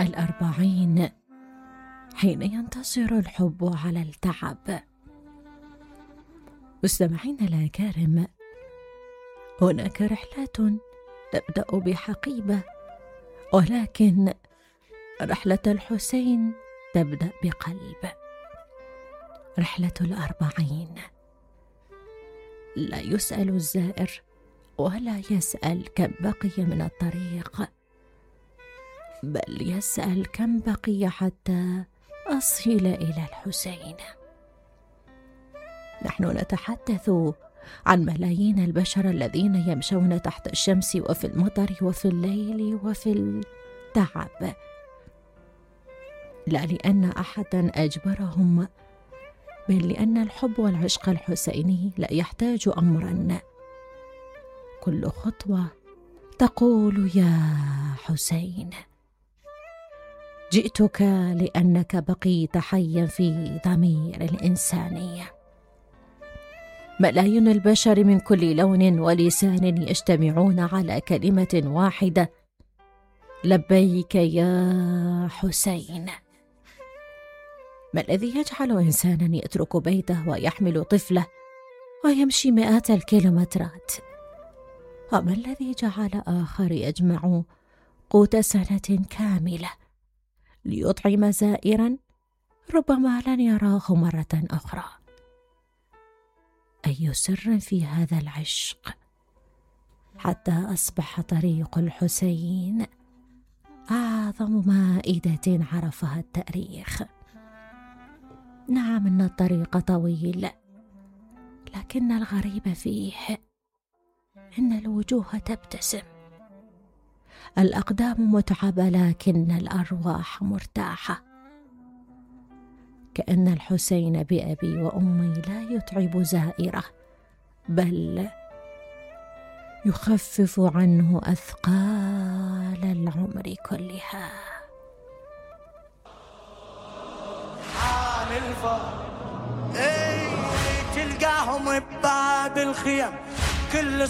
40 حين ينتصر الحب على التعب. مستمعين الأكارم، هناك رحلات تبدأ بحقيبة، ولكن رحلة الحسين تبدأ بقلب. رحلة 40 لا يسأل الزائر ولا يسأل كم بقي من الطريق، بل يسأل كم بقي حتى أصل إلى الحسين. نحن نتحدث عن ملايين البشر الذين يمشون تحت الشمس وفي المطر وفي الليل وفي التعب، لا لأن أحدا أجبرهم، بل لأن الحب والعشق الحسيني لا يحتاج أمرا. كل خطوة تقول يا حسين، جئتك لأنك بقيت حيا في ضمير الإنسانية. ملايين البشر من كل لون ولسان يجتمعون على كلمة واحدة: لبيك يا حسين. ما الذي يجعل إنسانا يترك بيته ويحمل طفله ويمشي مئات الكيلومترات؟ وما الذي جعل آخر يجمع قوت سنة كاملة ليطعم زائرا ربما لن يراه مرة أخرى؟ أي سر في هذا العشق حتى أصبح طريق الحسين أعظم مائدة عرفها التاريخ. نعم، إن الطريق طويل، لكن الغريب فيه إن الوجوه تبتسم، الأقدام متعبة لكن الأرواح مرتاحة، كأن الحسين بأبي وأمي لا يتعب زائره، بل يخفف عنه أثقال العمر كلها. عن الفار تلقاهم بباب الخيم كل